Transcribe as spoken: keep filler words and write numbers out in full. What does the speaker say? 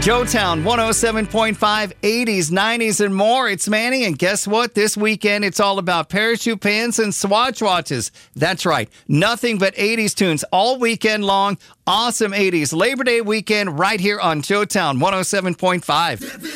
Joetown one oh seven point five, eighties, nineties, and more. It's Manny, and guess what? This weekend, it's all about parachute pants and Swatch watches. That's right. Nothing but eighties tunes all weekend long. Awesome eighties. Labor Day weekend right here on Joetown one oh seven point five.